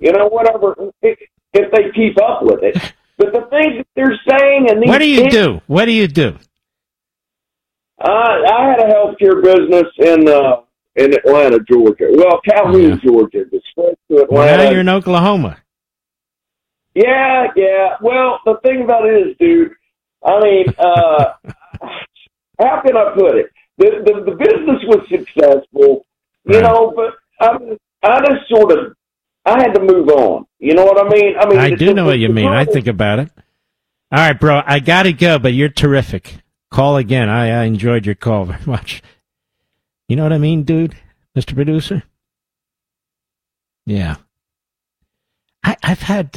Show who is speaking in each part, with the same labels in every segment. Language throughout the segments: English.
Speaker 1: whatever, if they keep up with it. But the things that they're saying and these
Speaker 2: What do you do? What do you do?
Speaker 1: I had a healthcare business in Atlanta, Georgia. Well, Calhoun, Georgia. The spread to Atlanta.
Speaker 2: Well, now you're in Oklahoma.
Speaker 1: Yeah. Well, the thing about it is, dude, I mean, how can I put it? The business was successful, but I had to move on. You know what I mean?
Speaker 2: I do know what you mean. I think about it. All right, bro, I got to go, but you're terrific. Call again. I enjoyed your call very much. You know what I mean, dude? Mr. Producer? Yeah. I've had,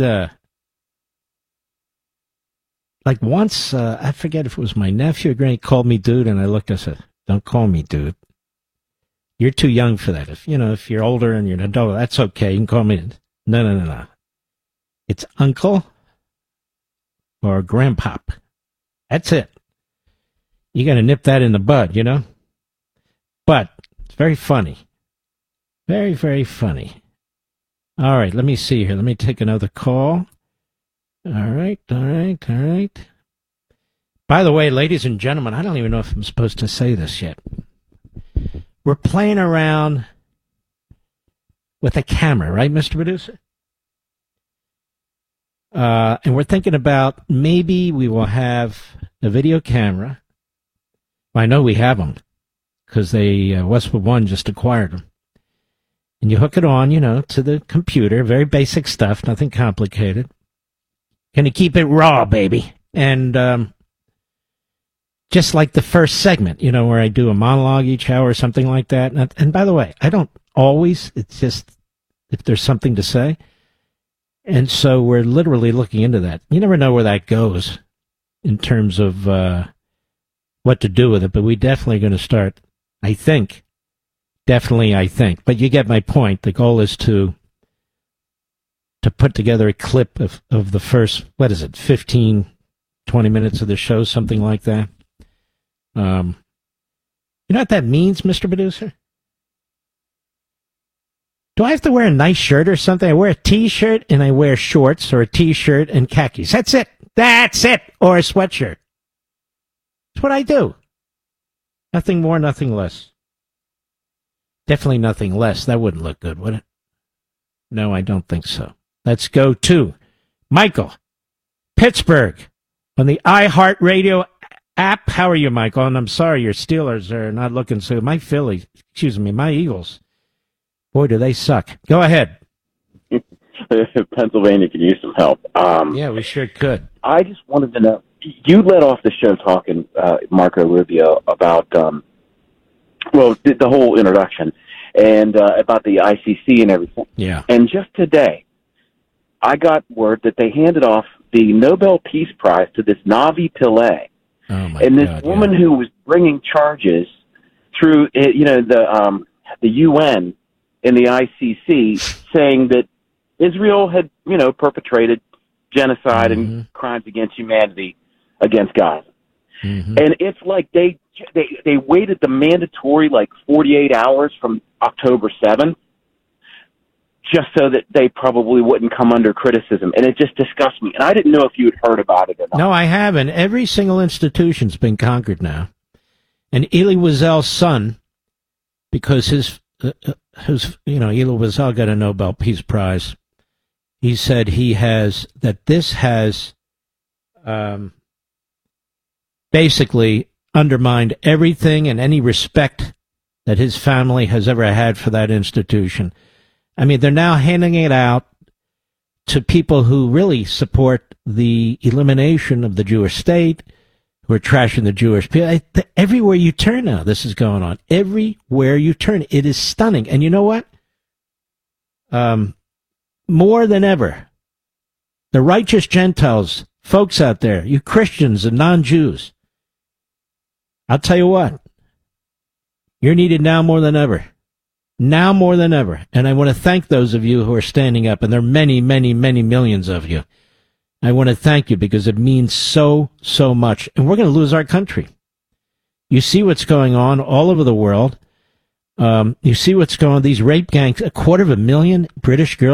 Speaker 2: once, I forget if it was my nephew or granny called me dude, and I looked and said, don't call me dude. You're too young for that. If you're older and you're an adult, that's okay. You can call me. No. It's uncle or grandpop. That's it. You got to nip that in the bud, But it's very funny. Very, very funny. All right, let me see here. Let me take another call. All right. By the way, ladies and gentlemen, I don't even know if I'm supposed to say this yet. We're playing around with a camera, right, Mr. Producer? And we're thinking about maybe we will have a video camera. I know we have them because Westwood One just acquired them. And you hook it on, to the computer. Very basic stuff, nothing complicated. Can you keep it raw, baby? And just like the first segment, where I do a monologue each hour or something like that. And by the way, I don't always. It's just if there's something to say. And so we're literally looking into that. You never know where that goes in terms of what to do with it. But we definitely going to start, I think. Definitely, I think. But you get my point. The goal is to put together a clip of the first, 15, 20 minutes of the show, something like that. You know what that means, Mr. Producer? Do I have to wear a nice shirt or something? I wear a T-shirt and I wear shorts or a T-shirt and khakis. That's it. Or a sweatshirt. That's what I do. Nothing more, nothing less. Definitely nothing less. That wouldn't look good, would it? No, I don't think so. Let's go to Michael, Pittsburgh, on the iHeartRadio app. How are you, Michael? And I'm sorry your Steelers are not looking so. My Eagles. Boy, do they suck. Go ahead.
Speaker 3: Pennsylvania could use some help.
Speaker 2: Yeah, we sure could.
Speaker 3: I just wanted to know, you led off the show talking, Marco Rubio, about, the whole introduction, and about the ICC and everything.
Speaker 2: Yeah.
Speaker 3: And just today, I got word that they handed off the Nobel Peace Prize to this Navi Pillay.
Speaker 2: Oh my
Speaker 3: and this
Speaker 2: God,
Speaker 3: woman who was bringing charges through, the UN and the ICC, saying that Israel had, perpetrated genocide and crimes against humanity against Gaza.
Speaker 2: Mm-hmm.
Speaker 3: And it's like they waited the mandatory 48 hours from October 7th just so that they probably wouldn't come under criticism. And it just disgusts me. And I didn't know if you had heard about it or not.
Speaker 2: No, I haven't. Every single institution's been conquered now. And Elie Wiesel's son, because Elie Wiesel got a Nobel Peace Prize, he said this has basically undermined everything and any respect that his family has ever had for that institution. I mean, they're now handing it out to people who really support the elimination of the Jewish state, who are trashing the Jewish people. Everywhere you turn now, this is going on. Everywhere you turn, it is stunning. And you know what? More than ever, the righteous Gentiles, folks out there, you Christians and non-Jews, I'll tell you what, you're needed now more than ever. Now more than ever. And I want to thank those of you who are standing up, and there are many, many, many millions of you. I want to thank you because it means so, so much. And we're going to lose our country. You see what's going on all over the world. You see what's going on. These rape gangs, 250,000 British girls.